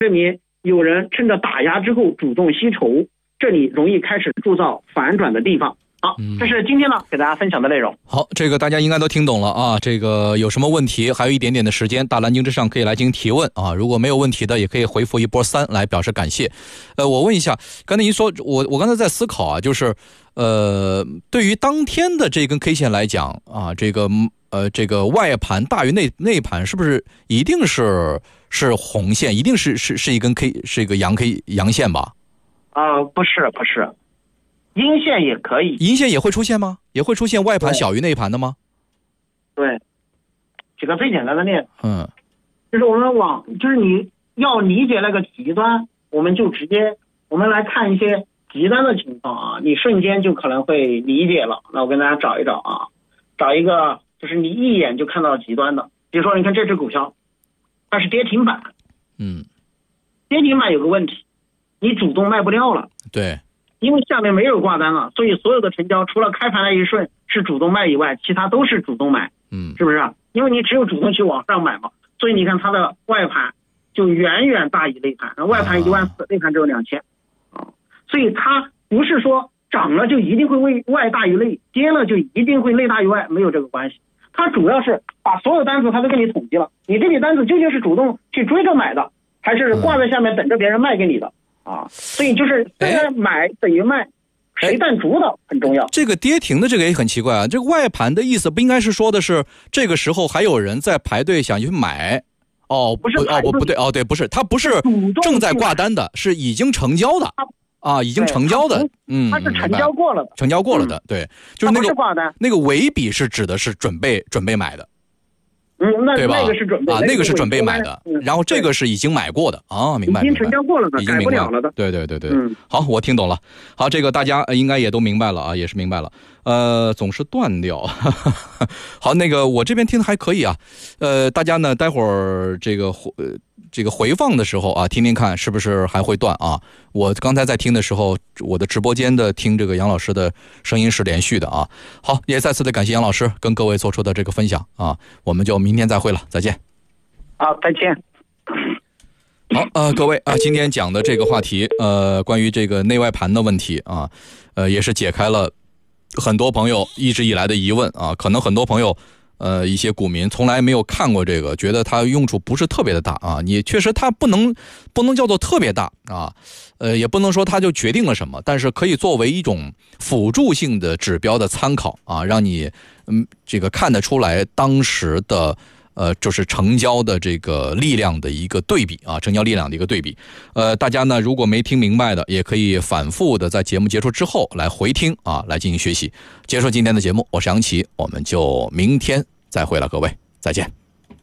证明有人趁着打压之后主动吸筹，这里容易开始铸造反转的地方。好，这是今天呢给大家分享的内容。 好，这个大家应该都听懂了啊。这个有什么问题，还有一点点的时间，大蓝鲸之上可以来进行提问啊。如果没有问题的，也可以回复一波3来表示感谢。我问一下，刚才您说，我刚才在思考啊，就是对于当天的这根 K 线来讲啊，这个外盘大于内盘，是不是一定是红线，一定是一根 K， 是一个阳线吧？ 不是。阴线也可以， 阴线也会出现吗？也会出现外盘小于内盘的吗？ 对，举个最简单的例子，就是我们就是你要理解那个极端，我们来看一些极端的情况啊，你瞬间就可能会理解了。那我跟大家找一找啊，找一个就是你一眼就看到极端的，比如说你看这只股票，它是跌停板，跌停板有个问题，你主动卖不掉了， 对。 因为下面没有挂单了，所以所有的成交除了开盘那一瞬是主动卖以外，其他都是主动买，是不是？因为你只有主动去往上买嘛，所以你看它的外盘就远远大于内盘，外盘14000，内盘只有2000，所以它不是说涨了就一定会外大于内，跌了就一定会内大于外，没有这个关系。它主要是把所有单子它都给你统计了，你这笔单子究竟是主动去追着买的，还是挂在下面等着别人卖给你的？所以就是买等于卖，谁占主导很重要。 这个跌停的这个也很奇怪啊，这个外盘的意思不应该是说的是这个时候还有人在排队想去买？不对，不是，它不是正在挂单的，是已经成交的已经成交的， 它是成交过了的， 对，就是那个尾笔是指的是准备买的。对吧？ 那个是准备那个是准备买的，然后这个是已经买过的明白？ 已经成交过了的，改不了了的。 对，好，我听懂了。好，这个大家应该也都明白了啊，也是明白了。总是断掉。好，那个我这边听的还可以啊。大家呢，待会儿这个回放的时候啊，听听看是不是还会断啊？我刚才在听的时候，我的直播间的听这个杨老师的声音是连续的啊。好，也再次的感谢杨老师跟各位做出的这个分享啊，我们就明天再会了，再见。 好，再见。 好，各位啊，今天讲的这个话题，关于这个内外盘的问题啊，也是解开了很多朋友一直以来的疑问啊，可能很多朋友。一些股民从来没有看过这个，觉得它用处不是特别的大啊。你确实它不能叫做特别大啊，也不能说它就决定了什么，但是可以作为一种辅助性的指标的参考啊，让你这个看得出来当时的就是成交的这个力量的一个对比啊，成交力量的一个对比。大家呢如果没听明白的，也可以反复的在节目结束之后来回听啊，来进行学习。结束今天的节目，我是杨奇，我们就明天再会了，各位再见。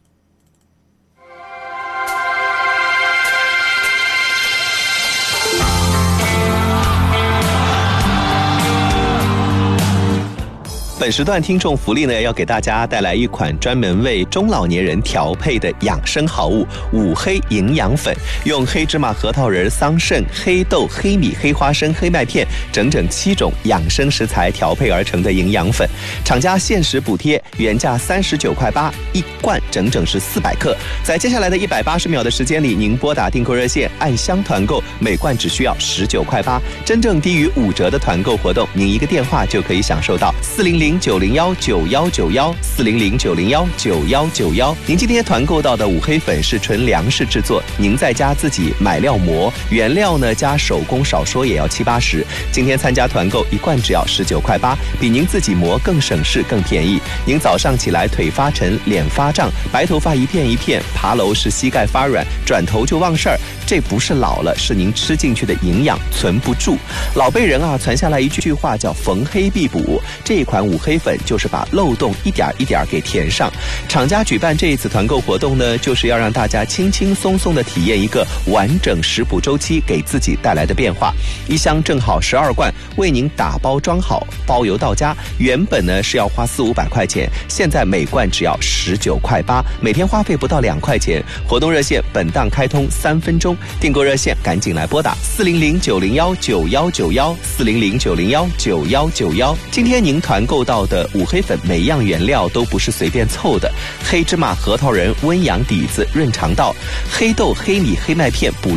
本时段听众福利呢，要给大家带来一款专门为中老年人调配的养生好物五黑营养粉，用黑芝麻、核桃仁、桑葚、黑豆、黑米、黑花生、黑麦片整整7种养生食材调配而成的营养粉，厂家限时补贴，原价39.8块，一罐整整是400克。在接下来的180秒的时间里，您拨打订购热线按箱团购，每罐只需要19.8块，真正低于5折的团购活动，您一个电话就可以享受到400-901-9191 400-901-9191。您今天团购到的五黑粉是纯粮食制作，您在家自己买料磨，原料呢加手工少说也要70-80。今天参加团购，一罐只要19.8块，比您自己磨更省事更便宜。您早上起来腿发沉、脸发胀、白头发一片一片，爬楼是膝盖发软，转头就忘事儿，这不是老了，是您吃进去的营养存不住。老辈人啊传下来一句话叫逢黑必补，这一款五黑粉就是把漏洞一点一点给填上。厂家举办这一次团购活动呢，就是要让大家轻轻松松的体验一个完整食补周期给自己带来的变化。一箱正好12罐，为您打包装好，包邮到家。原本呢是要花400-500块钱，现在每罐只要19.8块，每天花费不到2块钱。活动热线本档开通3分钟，订购热线赶紧来拨打400-901-9191 400-901-9191。今天您团购到的五黑粉每样原料都不是随便凑的，黑芝麻、核桃仁温阳底子润肠道，黑豆、黑米、黑麦片补